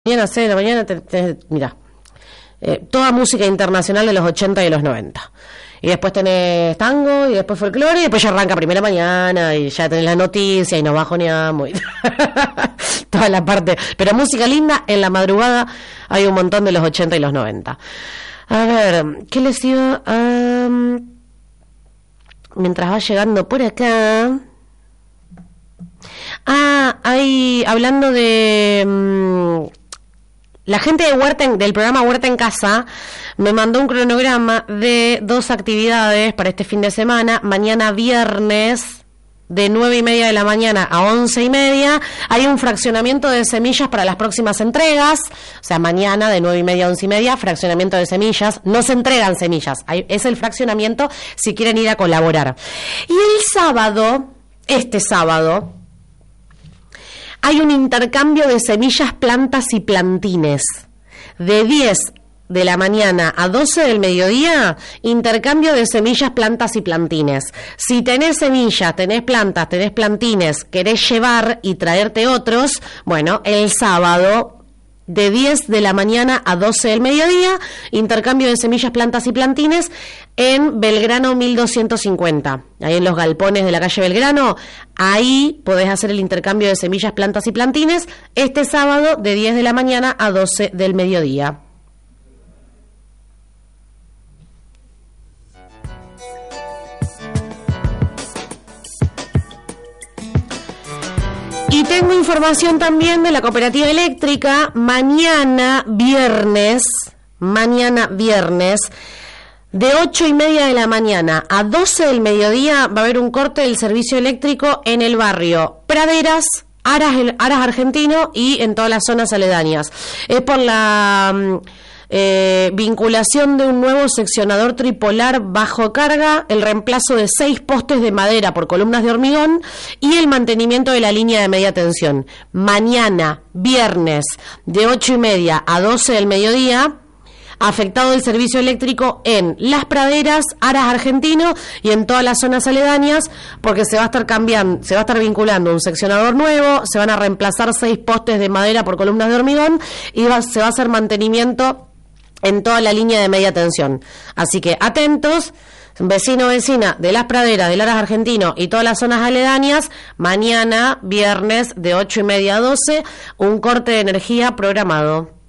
Mañana, 6 de la mañana, mirá, toda música internacional de los 80 y de los 90. Y después tenés tango, y después folclore, y después ya arranca primera mañana, y ya tenés la noticia, y nos bajoneamos, y toda la parte. Pero música linda, en la madrugada hay un montón de los 80 y los 90. A ver, ¿qué les iba a...? Mientras va llegando por acá... hablando de... la gente de del programa Huerta en Casa me mandó un cronograma de 2 actividades para este fin de semana. Mañana viernes, de 9:30 de la mañana a 11:30, hay un fraccionamiento de semillas para las próximas entregas. O sea, mañana de 9:30 a 11:30, fraccionamiento de semillas. No se entregan semillas, es el fraccionamiento si quieren ir a colaborar. Y el sábado, este sábado, hay un intercambio de semillas, plantas y plantines. De 10 de la mañana a 12 del mediodía, intercambio de semillas, plantas y plantines. Si tenés semillas, tenés plantas, tenés plantines, querés llevar y traerte otros, bueno, el sábado... de 10 de la mañana a 12 del mediodía, intercambio de semillas, plantas y plantines en Belgrano 1250. Ahí en los galpones de la calle Belgrano, ahí podés hacer el intercambio de semillas, plantas y plantines este sábado de 10 de la mañana a 12 del mediodía. Y tengo información también de la cooperativa eléctrica. Mañana viernes, de 8:30 de la mañana a 12 del mediodía, va a haber un corte del servicio eléctrico en el barrio Praderas, Aras Argentino y en todas las zonas aledañas. Es por la... vinculación de un nuevo seccionador tripolar bajo carga, el reemplazo de 6 postes de madera por columnas de hormigón y el mantenimiento de la línea de media tensión. Mañana, viernes, de 8:30 a 12 del mediodía, afectado el servicio eléctrico en Las Praderas, Aras Argentino y en todas las zonas aledañas, porque se va a estar vinculando un seccionador nuevo, se van a reemplazar 6 postes de madera por columnas de hormigón y se va a hacer mantenimiento en toda la línea de media tensión. Así que atentos, vecino o vecina de Las Praderas, del Aras Argentino y todas las zonas aledañas, mañana, viernes, de 8:30 a 12, un corte de energía programado.